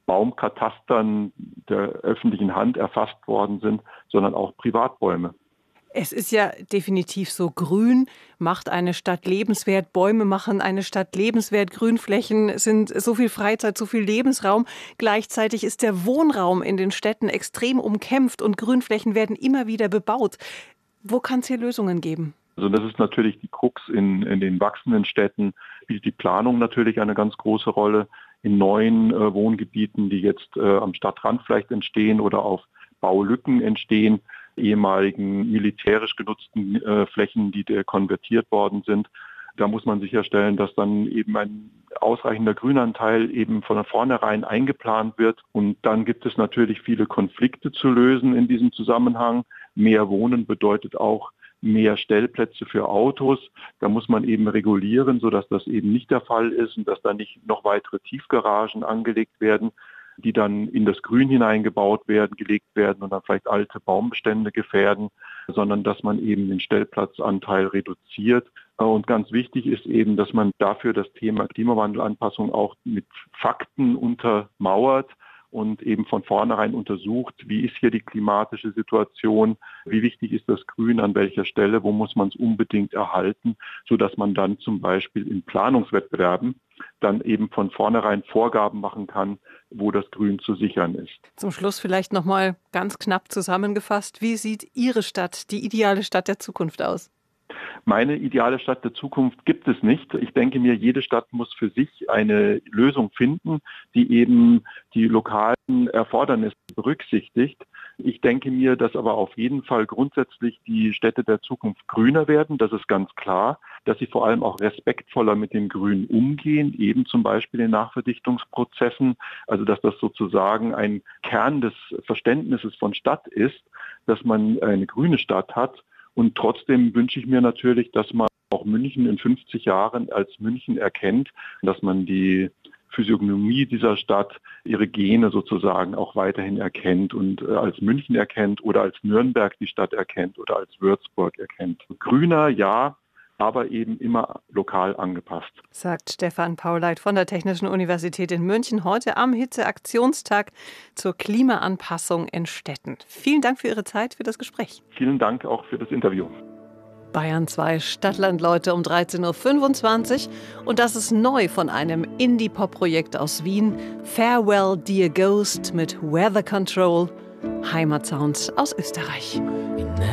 Baumkatastern der öffentlichen Hand erfasst worden sind, sondern auch Privatbäume. Es ist ja definitiv so, Grün macht eine Stadt lebenswert, Bäume machen eine Stadt lebenswert, Grünflächen sind so viel Freizeit, so viel Lebensraum. Gleichzeitig ist der Wohnraum in den Städten extrem umkämpft und Grünflächen werden immer wieder bebaut. Wo kann es hier Lösungen geben? Also das ist natürlich die Krux in den wachsenden Städten, spielt die Planung natürlich eine ganz große Rolle. In neuen Wohngebieten, die jetzt am Stadtrand vielleicht entstehen oder auf Baulücken entstehen, ehemaligen militärisch genutzten Flächen, die konvertiert worden sind. Da muss man sicherstellen, dass dann eben ein ausreichender Grünanteil eben von vornherein eingeplant wird. Und dann gibt es natürlich viele Konflikte zu lösen in diesem Zusammenhang. Mehr Wohnen bedeutet auch mehr Stellplätze für Autos. Da muss man eben regulieren, sodass das eben nicht der Fall ist und dass da nicht noch weitere Tiefgaragen angelegt werden, die dann in das Grün hineingebaut werden, gelegt werden und dann vielleicht alte Baumbestände gefährden, sondern dass man eben den Stellplatzanteil reduziert. Und ganz wichtig ist eben, dass man dafür das Thema Klimawandelanpassung auch mit Fakten untermauert und eben von vornherein untersucht, wie ist hier die klimatische Situation, wie wichtig ist das Grün an welcher Stelle, wo muss man es unbedingt erhalten, sodass man dann zum Beispiel in Planungswettbewerben dann eben von vornherein Vorgaben machen kann, wo das Grün zu sichern ist. Zum Schluss vielleicht noch mal ganz knapp zusammengefasst, wie sieht Ihre Stadt, die ideale Stadt der Zukunft aus? Meine ideale Stadt der Zukunft gibt es nicht. Ich denke mir, jede Stadt muss für sich eine Lösung finden, die eben die lokalen Erfordernisse berücksichtigt. Ich denke mir, dass aber auf jeden Fall grundsätzlich die Städte der Zukunft grüner werden. Das ist ganz klar, dass sie vor allem auch respektvoller mit dem Grün umgehen, eben zum Beispiel in Nachverdichtungsprozessen. Also dass das sozusagen ein Kern des Verständnisses von Stadt ist, dass man eine grüne Stadt hat. Und trotzdem wünsche ich mir natürlich, dass man auch München in 50 Jahren als München erkennt, dass man die Physiognomie dieser Stadt, ihre Gene sozusagen auch weiterhin erkennt und als München erkennt oder als Nürnberg die Stadt erkennt oder als Würzburg erkennt. Grüner, ja, aber eben immer lokal angepasst. Sagt Stefan Pauleit von der Technischen Universität in München heute am Hitzeaktionstag zur Klimaanpassung in Städten. Vielen Dank für Ihre Zeit, für das Gespräch. Vielen Dank auch für das Interview. Bayern 2 Stadtlandleute um 13.25 Uhr. Und das ist neu von einem Indie-Pop-Projekt aus Wien. Farewell Dear Ghost mit Weather Control. Heimatsounds aus Österreich.